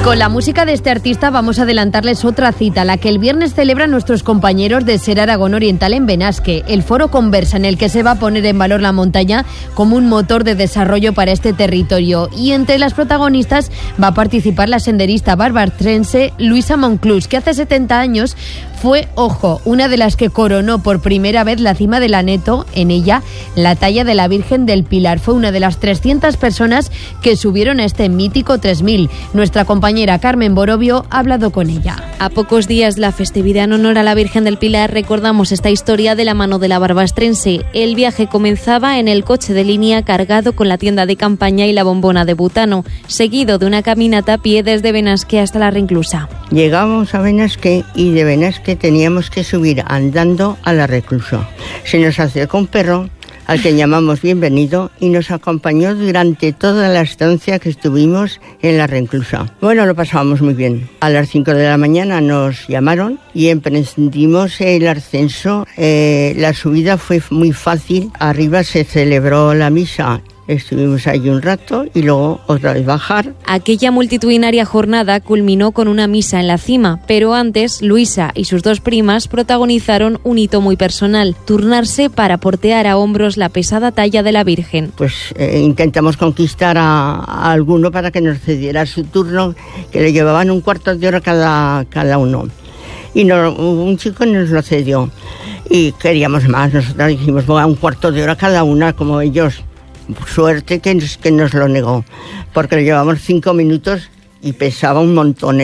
con la música de este artista vamos a adelantarles otra cita, la que el viernes celebran nuestros compañeros de Ser Aragón Oriental en Benasque, el foro Conversa, en el que se va a poner en valor la montaña como un motor de desarrollo para este territorio. Y entre las protagonistas va a participar la senderista barbastrense Luisa Monclús, que hace 70 años fue, ojo, una de las que coronó por primera vez la cima del Aneto, en ella la talla de la Virgen del Pilar. Fue una de las 300 personas que subieron a este mítico 3000. Nuestra compañera Carmen Borovio ha hablado con ella. A pocos días de la festividad en honor a la Virgen del Pilar, recordamos esta historia de la mano de la barbastrense. El viaje comenzaba en el coche de línea cargado con la tienda de campaña y la bombona de butano, seguido de una caminata a pie desde Benasque hasta la Reclusa. Llegamos a Benasque y de Benasque teníamos que subir andando a la Reclusa. Se nos acercó un perro al que llamamos bienvenido y nos acompañó durante toda la estancia que estuvimos en la Reclusa. Bueno, lo pasábamos muy bien. A las 5 de la mañana nos llamaron y emprendimos el ascenso. La subida fue muy fácil. Arriba se celebró la misa. Estuvimos allí un rato y luego otra vez bajar. Aquella multitudinaria jornada culminó con una misa en la cima, pero antes Luisa y sus dos primas protagonizaron un hito muy personal: turnarse para portear a hombros la pesada talla de la Virgen. Pues intentamos conquistar a alguno para que nos cediera su turno, que le llevaban un cuarto de hora cada uno. Y un chico nos lo cedió y queríamos más. Nosotros dijimos, bueno, un cuarto de hora cada una, como ellos. Suerte que nos lo negó, porque le llevamos 5 minutos y pesaba un montón.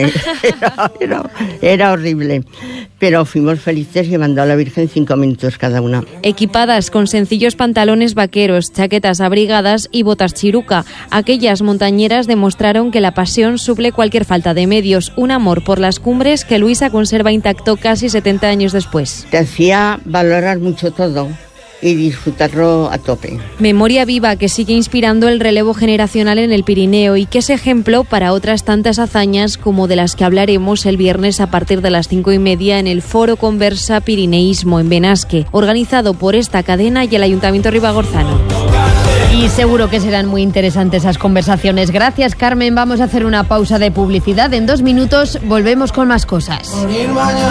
Era horrible, pero fuimos felices llevando a la Virgen 5 minutos cada una. Equipadas con sencillos pantalones vaqueros, chaquetas abrigadas y botas chiruca, aquellas montañeras demostraron que la pasión suple cualquier falta de medios, un amor por las cumbres que Luisa conserva intacto casi 70 años después. Te hacía valorar mucho todo y disfrutarlo a tope. Memoria viva que sigue inspirando el relevo generacional en el Pirineo y que es ejemplo para otras tantas hazañas como de las que hablaremos el viernes a partir de las 5:30 en el Foro Conversa Pirineísmo en Benasque, organizado por esta cadena y el Ayuntamiento Ribagorzano. Y seguro que serán muy interesantes esas conversaciones. Gracias, Carmen. Vamos a hacer una pausa de publicidad. En 2 minutos volvemos con más cosas.